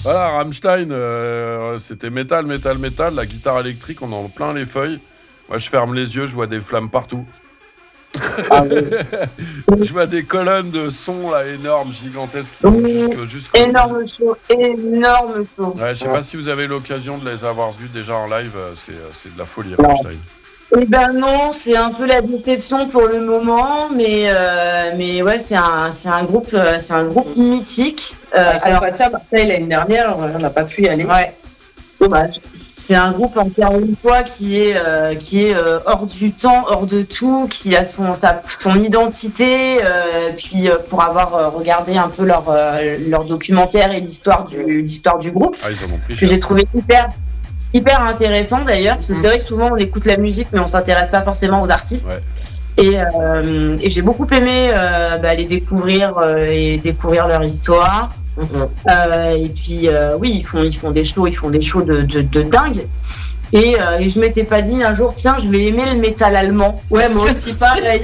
Voilà, Rammstein, c'était métal, la guitare électrique, on en plein les feuilles. Moi, je ferme les yeux, je vois des flammes partout. Ah oui. Je vois des colonnes de son là, énormes, gigantesques. Jusqu'au Énorme show. Ouais, je sais pas si vous avez l'occasion de les avoir vus déjà en live, c'est de la folie, Non. Rammstein. Eh ben non, c'est un peu la déception pour le moment, mais ouais, c'est un groupe mythique. Alors, ça, Marseille, l'année dernière, on n'a pas pu y aller. Ouais. Dommage. C'est un groupe, encore une fois, qui est hors du temps, hors de tout, qui a son identité. Puis pour avoir regardé un peu leur documentaire et l'histoire du groupe, Ils en ont pris que j'ai trouvé hyper intéressant d'ailleurs, parce que c'est vrai que souvent on écoute la musique, mais on s'intéresse pas forcément aux artistes. Ouais. Et j'ai beaucoup aimé les découvrir et découvrir leur histoire. Et puis oui, ils font des shows de dingue. Et je m'étais pas dit un jour, tiens, je vais aimer le métal allemand. Ouais, moi aussi pareil.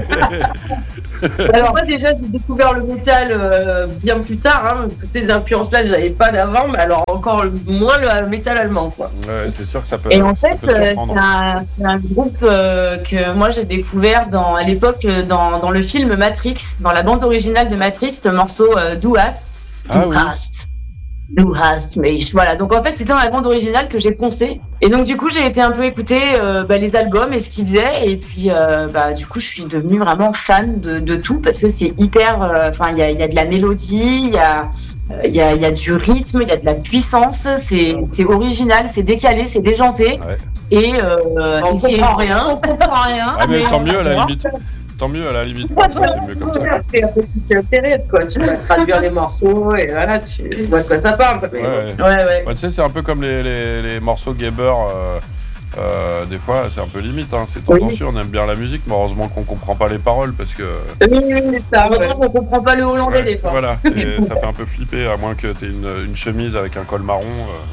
Alors moi déjà j'ai découvert le métal bien plus tard, hein. Toutes ces influences-là je n'avais pas d'avant, mais alors encore moins le métal allemand, quoi. Ouais, c'est sûr que ça peut. Et en fait c'est un groupe que moi j'ai découvert à l'époque dans le film Matrix, dans la bande originale de Matrix, le morceau Du Hast. Du Hast, mais voilà. Donc en fait c'était dans la bande originale que j'ai poncé. Et donc du coup j'ai été un peu écouter les albums et ce qu'ils faisaient. Et puis du coup je suis devenue vraiment fan de tout, parce que c'est hyper. Il y a de la mélodie, il y a du rythme, il y a de la puissance. C'est original, c'est décalé, c'est déjanté. Ouais. Et on comprend rien. On comprend rien. Ah, mais tant mieux à la limite. Tant mieux à la limite. C'est mieux comme ça. C'est un petit intérêt, quoi. Tu peux traduire les morceaux et voilà, tu vois de quoi ça parle. Ouais. Tu sais, c'est un peu comme les morceaux Gabber. Des fois, c'est un peu limite. Hein. C'est tendancieux. On aime bien la musique, mais heureusement qu'on comprend pas les paroles parce que. Oui, ça. Heureusement qu'on comprend pas le hollandais des fois. Voilà, ça fait un peu flipper, à moins que tu aies une chemise avec un col marron.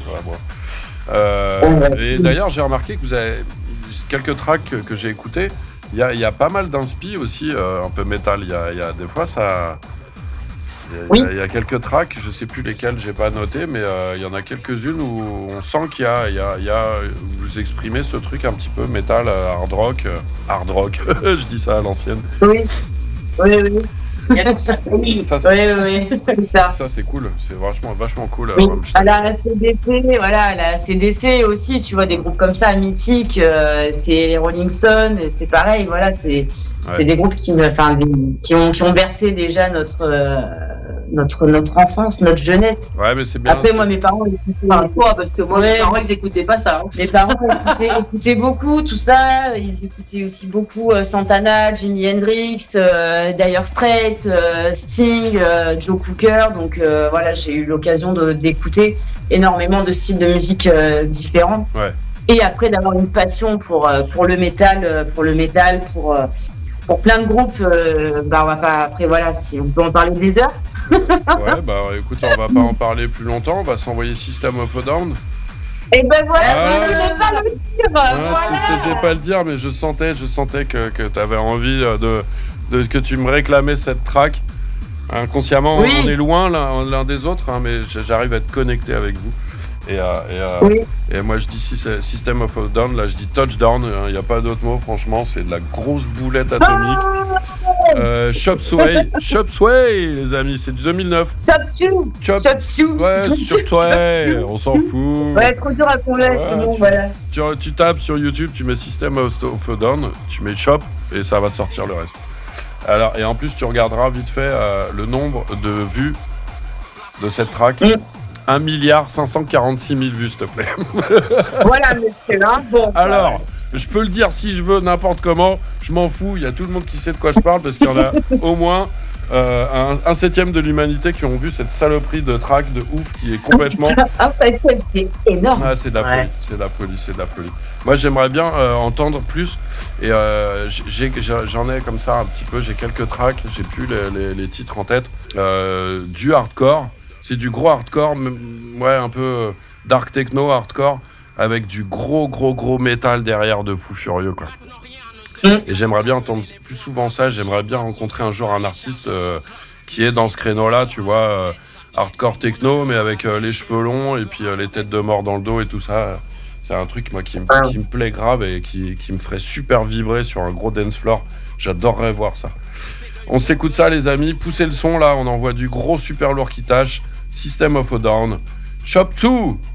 Et d'ailleurs, j'ai remarqué que vous avez quelques tracks que j'ai écoutés. Il y a pas mal d'inspi aussi, un peu métal. Il y a des fois ça. Il y a quelques tracks, je sais plus lesquels, j'ai pas noté, mais il y en a quelques-unes où on sent qu'il y a vous exprimez ce truc un petit peu métal, hard rock, je dis ça à l'ancienne. Oui. Il y a tout ça. Oui, ça c'est cool, c'est vachement cool. Oui. À la CDC aussi, tu vois, des groupes comme ça mythiques, c'est les Rolling Stones, c'est pareil, voilà, c'est des groupes qui ont bercé déjà notre enfance, notre jeunesse. Ouais, mais c'est bien. Après, moi, mes parents, ils écoutaient pas, parce que moi, mes parents, ils écoutaient pas ça. Hein. Mes parents écoutaient beaucoup tout ça. Ils écoutaient aussi beaucoup Santana, Jimi Hendrix, Dire Straits, Sting, Joe Cocker. Donc voilà, j'ai eu l'occasion d'écouter énormément de styles de musique différents. Ouais. Et après, d'avoir une passion pour le métal, pour plein de groupes. On va pas, après, voilà, si on peut en parler des heures. Ouais, écoute, on va pas en parler plus longtemps, on va s'envoyer System of a Down. Et voilà, je voulais pas le dire. Tu n'osais pas le dire, mais je sentais que tu avais envie que tu me réclamais cette track. Inconsciemment, on est loin l'un des autres, hein, mais j'arrive à être connecté avec vous. Et moi je dis System of a Down, là je dis Touchdown, il n'y a pas d'autre mot, franchement, c'est de la grosse boulette atomique. Chop Sway, les amis, c'est du 2009. Chop Sway, on s'en fout. Ouais, trop dur à trouver, c'est bon, voilà. Tu tapes sur YouTube, tu mets System of a Down, tu mets Chop et ça va te sortir le reste. Alors, et en plus, tu regarderas vite fait le nombre de vues de cette track. 1 546 000 vues, s'il te plaît. Voilà, monsieur. Hein. Bon, alors, je peux le dire si je veux, n'importe comment, je m'en fous. Il y a tout le monde qui sait de quoi je parle parce qu'il y en a au moins un septième de l'humanité qui ont vu cette saloperie de track de ouf qui est complètement. Un septième, c'est énorme. Ah, c'est de la folie, c'est de la folie. Moi, j'aimerais bien entendre plus. Et j'en ai comme ça un petit peu. J'ai quelques tracks, j'ai plus les titres en tête. Du hardcore. C'est du gros hardcore, un peu dark techno hardcore, avec du gros métal derrière de fou furieux, quoi. Et j'aimerais bien entendre plus souvent ça. J'aimerais bien rencontrer un jour un artiste qui est dans ce créneau-là, tu vois, hardcore techno, mais avec les cheveux longs et puis les têtes de mort dans le dos et tout ça. C'est un truc moi qui me plaît grave et qui me ferait super vibrer sur un gros dance floor. J'adorerais voir ça. On s'écoute ça les amis, poussez le son là, on envoie du gros super lourd qui tâche. System of a Down, Chop 2.